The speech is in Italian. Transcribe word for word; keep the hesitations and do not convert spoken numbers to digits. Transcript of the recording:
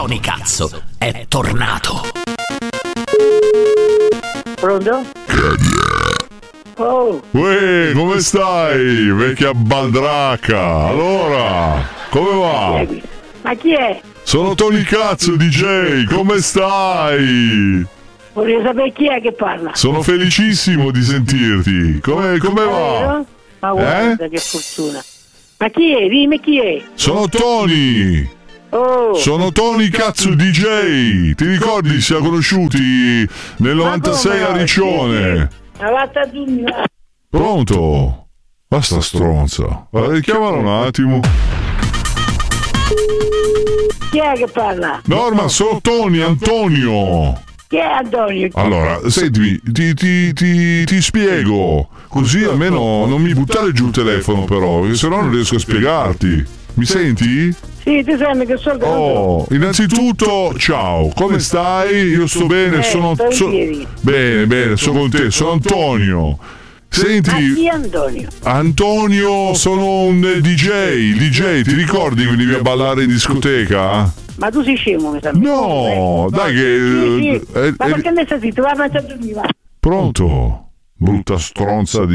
Tony Cazzo è tornato. Pronto? Oh, Uè, come stai, vecchia baldracca? Allora, come va? ma chi è? Sono Tony Cazzo, D J, come stai? Voglio sapere chi è che parla. Sono felicissimo di sentirti. Come, come va? Vero? Ma guarda Eh? che fortuna. Ma chi è? Dimmi chi è. Sono Tony. Oh, Sono Tony Cazzo D J. Ti ricordi, ci siamo conosciuti nel novantasei a Riccione? ma vatta a dormire. Pronto? Basta stronza. Guarda, chiamalo un attimo. Chi è che parla? Norma, sono Tony, Antonio. Chi è Antonio? Allora, sentimi, ti, ti, ti, ti spiego. Così almeno non mi buttare giù il telefono però, perché sennò non riesco a spiegarti. Mi senti? Sì, ti sembra che sono Oh, innanzitutto, ciao, come stai? Io sto bene, Eh, sono... sto in so- piedi. bene, bene, sono con te, sono Antonio. Ma chi Senti, è Antonio? Antonio, sono un D J, D J, ti ricordi che venivi a ballare in discoteca? Ma tu sei scemo, mi sa. No, dai che... Sì, sì. eh, Ma eh, perché ne stai zitto? Va a dormire. Pronto? Brutta stronza di